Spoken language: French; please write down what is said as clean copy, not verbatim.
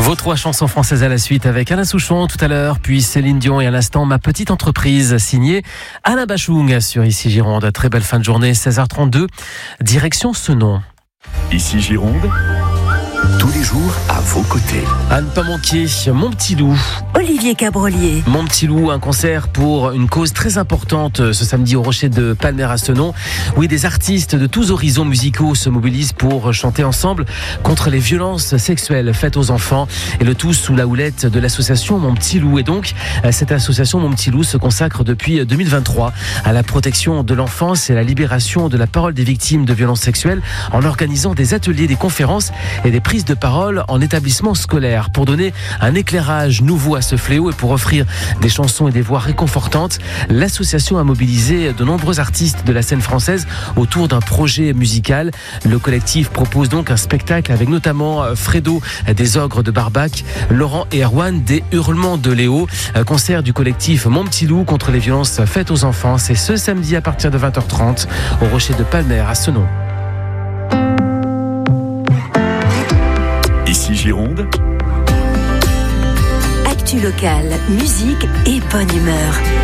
Vos 3 chansons françaises à la suite avec Alain Souchon tout à l'heure, puis Céline Dion et à l'instant Ma Petite Entreprise, signée Alain Bachung sur Ici Gironde. Très belle fin de journée, 16h32, direction Senon. Ici Gironde, tous les jours à vos côtés. À ne pas manquer, Mon Petit Loup. Olivier Cabrolier. Mon Petit Loup, un concert pour une cause très importante ce samedi au Rocher de Palmer à Senon. Oui, des artistes de tous horizons musicaux se mobilisent pour chanter ensemble contre les violences sexuelles faites aux enfants, et le tout sous la houlette de l'association Mon Petit Loup. Et donc, cette association Mon Petit Loup se consacre depuis 2023 à la protection de l'enfance et à la libération de la parole des victimes de violences sexuelles en organisant des ateliers, des conférences et des prises de parole en établissement scolaire pour donner un éclairage nouveau à ce fléau et pour offrir des chansons et des voix réconfortantes. L'association a mobilisé de nombreux artistes de la scène française autour d'un projet musical. Le collectif propose donc un spectacle avec notamment Fredo des Ogres de Barbac, Laurent et Erwan des Hurlements de Léo. Concert du collectif Mon Petit Loup contre les violences faites aux enfants. C'est ce samedi à partir de 20h30 au Rocher de Palmer à Senon. Ici Gironde, Actu locale, musique et bonne humeur.